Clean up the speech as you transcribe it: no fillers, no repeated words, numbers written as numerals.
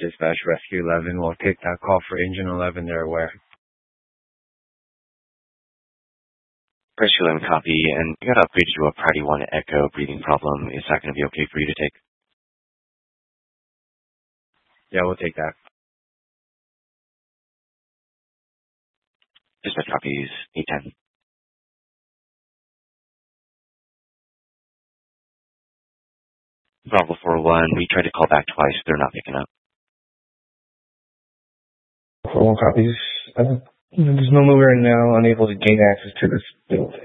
Dispatch Rescue 11. We'll take that call for Engine 11. They're aware. Rescue 11 copy, and we got to upgrade you to a Priority 1 Echo breathing problem. Is that going to be okay for you to take? Yeah, we'll take that. Dispatch copies 810. Bravo 41, we tried to call back twice. They're not picking up. 41 copies. There's no mover now, unable to gain access to this building.